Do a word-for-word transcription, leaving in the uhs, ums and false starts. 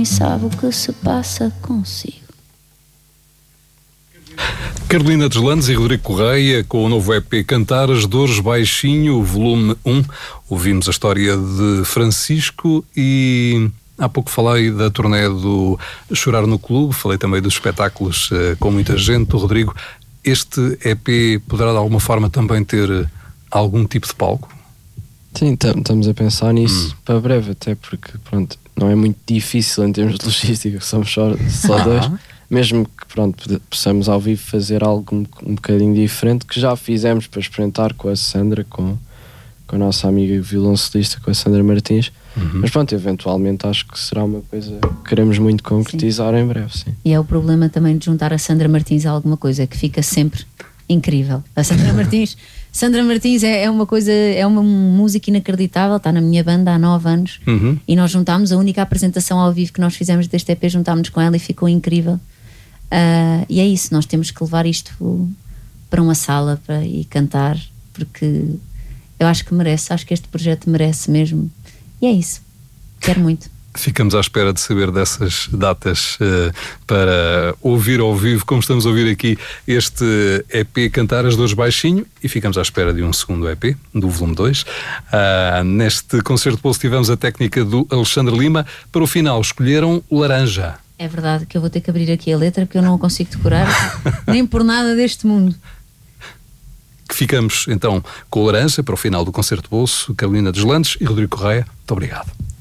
nem sabe o que se passa consigo. Carolina Deslandes e Rodrigo Correia com o novo E P Cantar as Dores Baixinho, volume um. Ouvimos a história de Francisco e há pouco falei da turnê do Chorar no Clube, falei também dos espetáculos uh, com muita gente. O Rodrigo, este E P poderá de alguma forma também ter algum tipo de palco? Sim, estamos a pensar nisso hum. para breve, até porque pronto, não é muito difícil em termos de logística, somos só, só dois. Mesmo que pronto, possamos ao vivo fazer algo um, um bocadinho diferente, que já fizemos para experimentar com a Sandra, com, com a nossa amiga violoncelista, com a Sandra Martins. Uhum. Mas pronto, eventualmente acho que será uma coisa que queremos muito concretizar sim. em breve, sim. E é o problema também de juntar a Sandra Martins a alguma coisa, que fica sempre incrível. A Sandra Martins, Sandra Martins é, é uma coisa, é uma música inacreditável, está na minha banda há nove anos uhum. e nós juntámos, a única apresentação ao vivo que nós fizemos deste E P, juntámos com ela e ficou incrível. Uh, e é isso, nós temos que levar isto para uma sala para, e cantar, porque eu acho que merece, acho que este projeto merece mesmo, e é isso, quero muito. Ficamos à espera de saber dessas datas uh, para ouvir ao vivo, como estamos a ouvir aqui este E P Cantar as Dores Baixinho, e ficamos à espera de um segundo E P, do volume dois. Uh, neste concerto de bolso tivemos a técnica do Alexandre Lima. Para o final escolheram Laranja. É verdade que eu vou ter que abrir aqui a letra porque eu não a consigo decorar nem por nada deste mundo. Que ficamos então com o Laranja para o final do concerto de bolso. Carolina Deslandes e Rodrigo Correia, muito obrigado.